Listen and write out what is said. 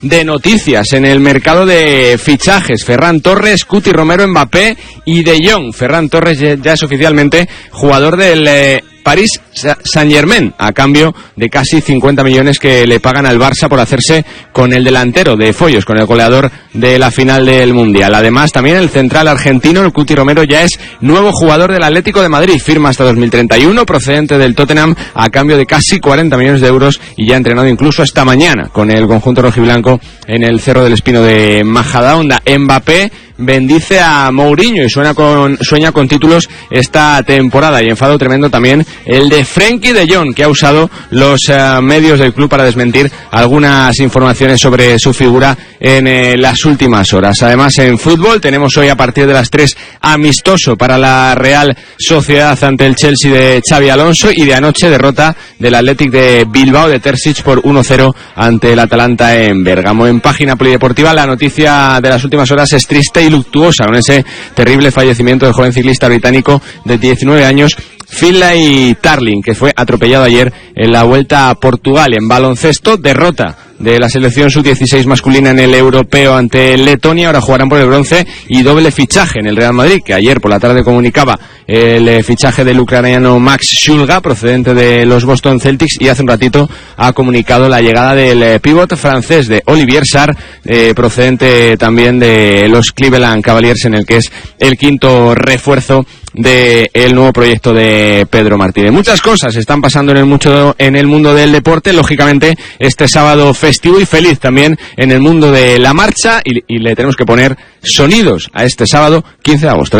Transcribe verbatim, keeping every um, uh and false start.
de noticias en el mercado de fichajes. Ferran Torres, Cuti Romero, Mbappé y De Jong. Ferran Torres ya es oficialmente jugador del eh, Paris Saint-Germain, a cambio de casi cincuenta millones que le pagan al Barça por hacerse con el delantero de Follos, con el goleador de la final del Mundial. Además, también el central argentino, el Cuti Romero, ya es nuevo jugador del Atlético de Madrid. Firma hasta dos mil treinta y uno, procedente del Tottenham, a cambio de casi cuarenta millones de euros, y ya ha entrenado incluso esta mañana con el conjunto rojiblanco en el Cerro del Espino de Majadahonda. Mbappé bendice a Mourinho y sueña con, sueña con títulos esta temporada, y enfado tremendo también el de Frenkie de Jong, que ha usado los uh, medios del club para desmentir algunas informaciones sobre su figura en eh, las últimas horas. Además, en fútbol tenemos hoy a partir de las tres amistoso para la Real Sociedad ante el Chelsea de Xabi Alonso, y de anoche derrota del Athletic de Bilbao de Terzic por uno cero ante el Atalanta en Bérgamo. En página polideportiva, la noticia de las últimas horas es triste y luctuosa, con ese terrible fallecimiento del joven ciclista británico de diecinueve años, Finlay Tarling, que fue atropellado ayer en la Vuelta a Portugal. En baloncesto, derrota de la selección sub dieciséis masculina en el europeo ante Letonia. Ahora jugarán por el bronce, y doble fichaje en el Real Madrid, que ayer por la tarde comunicaba el fichaje del ucraniano Max Shulga, procedente de los Boston Celtics, y hace un ratito ha comunicado la llegada del pívot francés de Olivier Sarr, eh, procedente también de los Cleveland Cavaliers, en el que es el quinto refuerzo del nuevo proyecto de Pedro Martínez. Muchas cosas están pasando en el, mucho, en el mundo del deporte. Lógicamente, este sábado festivo y feliz también en el mundo de la marcha, y, y le tenemos que poner sonidos a este sábado quince de agosto.